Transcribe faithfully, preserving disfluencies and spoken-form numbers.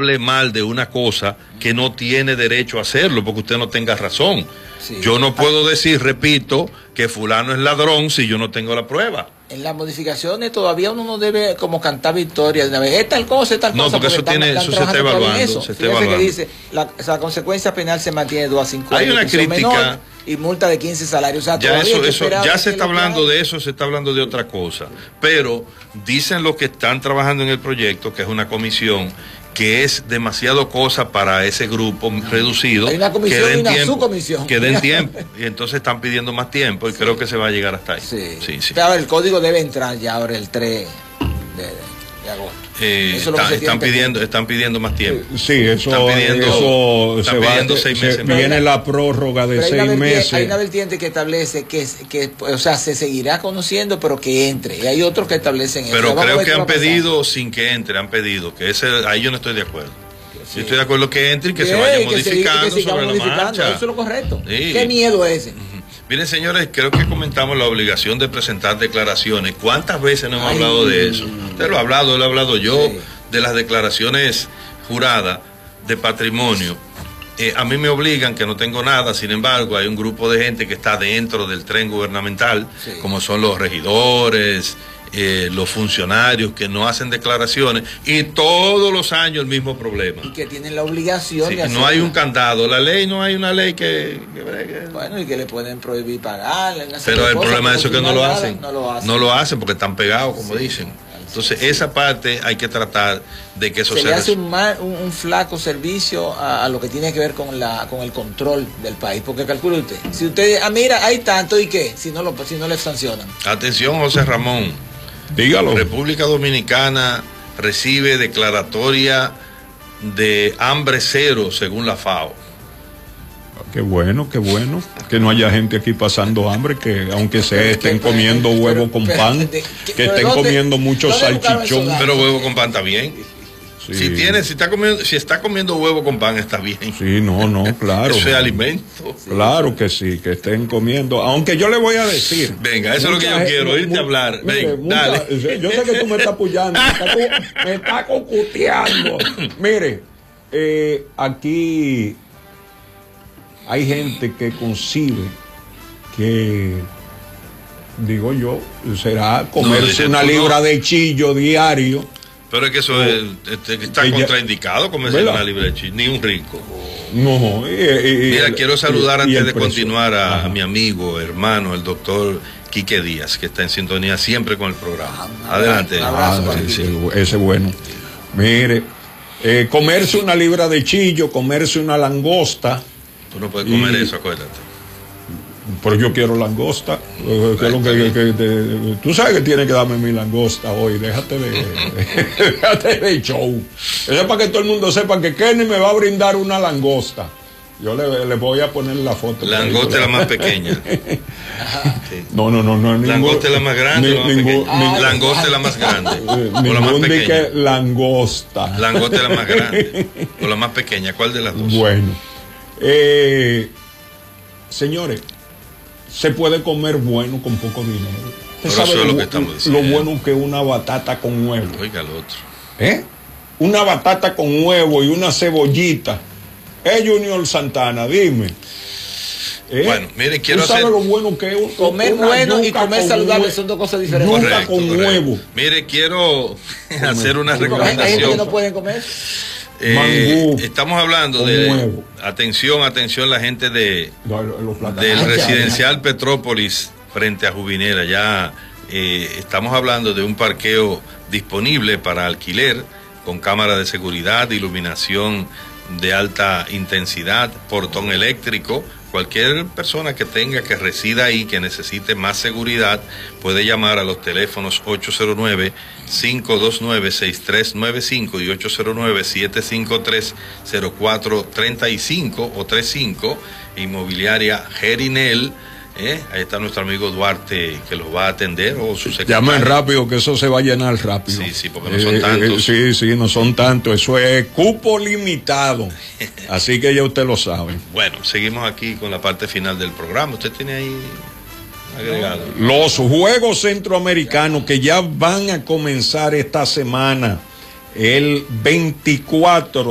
hable mal de una cosa que no tiene derecho a hacerlo, porque usted no tenga razón. Sí. Yo no puedo decir, repito, que fulano es ladrón si yo no tengo la prueba. En las modificaciones todavía uno no debe como cantar victoria de una vez. Es tal cosa, es tal cosa. No, porque, porque eso, están, tiene, están eso se está evaluando. Eso. Se está evaluando. Que dice, la, la consecuencia penal se mantiene de dos a cinco años. Hay una crítica. Y multa de quince salarios. O sea, ya eso, eso, ya se está hablando de eso, se está hablando de otra cosa. Pero dicen los que están trabajando en el proyecto, que es una comisión, que es demasiado cosa para ese grupo reducido. Hay una comisión que den y una tiempo, subcomisión. Que den tiempo. Y entonces están pidiendo más tiempo y sí. creo que se va a llegar hasta ahí. Sí. Sí, sí. Pero el código debe entrar ya ahora el tres de, de agosto. Eh, eso está, están pidiendo están pidiendo más tiempo. Sí, eso, están pidiendo, eso están se pidiendo va, seis se, meses. Viene la prórroga de seis hay meses. Hay una vertiente que establece que, que, o sea, se seguirá conociendo, pero que entre. Y hay otros que establecen pero eso. Pero creo que han pedido pasar. sin que entre, han pedido que ese, ahí yo no estoy de acuerdo. Sí. Yo estoy de acuerdo que entre y que sí, se vaya que modificando se, que sobre modificando. la marcha. Eso es lo correcto. Sí. ¿Qué miedo es ese? Uh-huh. Miren, señores, creo que comentamos la obligación de presentar declaraciones. ¿Cuántas veces no hemos Ay. hablado de eso? Usted lo ha hablado, lo he hablado yo, sí. de las declaraciones juradas de patrimonio. Eh, a mí me obligan, que no tengo nada, sin embargo, hay un grupo de gente que está dentro del tren gubernamental, sí. como son los regidores, eh, los funcionarios que no hacen declaraciones, y todos los años el mismo problema. Y que tienen la obligación sí, de hacerlo. No hay un candado, la ley no hay una ley que... que, que bueno, y que le pueden prohibir pagar. Pero el problema de eso es que no lo, hacen, no lo hacen. No lo hacen porque están pegados, como sí. dicen. Entonces, esa parte hay que tratar de que eso se se le hace un, mal, un, un flaco servicio a, a lo que tiene que ver con la con el control del país, porque calcule usted, si usted, ah, mira, hay tanto, ¿y qué? Si no lo si no le sancionan. Atención, José Ramón. Dígalo. República Dominicana recibe declaratoria de hambre cero, según la FAO. Qué bueno, qué bueno. Que no haya gente aquí pasando hambre, que aunque se estén comiendo huevo con pan, que estén comiendo mucho salchichón. Pero huevo con pan está bien. Sí. Si tiene, si está comiendo, si está comiendo huevo con pan está bien. Sí, no, no, claro. Eso es alimento. Claro que sí, que estén comiendo. Aunque yo le voy a decir. Venga, eso mucha, es lo que yo quiero, oírte hablar. Mire, Ven, mucha, dale. Yo sé que tú me estás apoyando, me estás me está cocuteando. Mire, eh, aquí hay gente que concibe que, digo yo, será comerse no, una libra no. de chillo diario. Pero es que eso es, está Ella, contraindicado comerse ¿verdad? Una libra de chillo, ni un rico. No, y, y, Mira, y, quiero saludar y, antes y de precio. continuar a, Ajá. a mi amigo, hermano, el doctor Quique Díaz, que está en sintonía siempre con el programa. Ah, Adelante. Un abrazo, ah, sí, sí, ese bueno. Mire, eh, comerse una libra de chillo, comerse una langosta. Tú no puedes comer y, eso, acuérdate. Pero yo quiero langosta. Eh, que lo que, que, que, que, tú sabes que tiene que darme mi langosta hoy. Déjate de, déjate de show. Eso es para que todo el mundo sepa que Kenny me va a brindar una langosta. Yo le, le voy a poner la foto. Langosta es la más pequeña. Sí. No, no, no, no. Langosta es la más grande. Ni, la más ningún, ah, langosta es la más grande. Eh, o la más pequeña. Langosta. Langosta es la más grande. O la más pequeña. ¿Cuál de las dos? Bueno. Eh, señores, se puede comer bueno con poco dinero. Pero eso es lo que estamos diciendo. Lo bueno que una batata con huevo. Oiga el otro. ¿Eh? Una batata con huevo y una cebollita. Eh, Junior Santana, dime. ¿Eh? Bueno, miren, quiero ¿Tú hacer... sabes lo bueno que es? Comer bueno y comer saludable son dos cosas diferentes. Yuca correcto, con correcto. huevo. Mire, quiero hacer una Hay recomendación. gente que no pueden comer. Eh, Mangú estamos hablando con de huevo. atención, atención la gente de No, lo- lo plata- del Ah, ya, residencial ya. Petrópolis frente a Jubinera. Ya eh, estamos hablando de un parqueo disponible para alquiler con cámara de seguridad, iluminación de alta intensidad, portón eléctrico. Cualquier persona que tenga, que resida ahí, que necesite más seguridad, puede llamar a los teléfonos ocho cero nueve, cinco dos nueve, seis tres nueve cinco y ocho cero nueve, siete cinco tres, cero cuatro tres cinco o treinta y cinco, Inmobiliaria Gerinel. ¿Eh? Ahí está nuestro amigo Duarte, que los va a atender, o su secretario. Llamen rápido, que eso se va a llenar rápido. Sí, sí, porque no son tantos. Eh, eh, sí, sí, no son tantos. Eso es cupo limitado. Así que ya usted lo sabe. Bueno, seguimos aquí con la parte final del programa. ¿Usted tiene ahí agregado? Los Juegos Centroamericanos que ya van a comenzar esta semana, el veinticuatro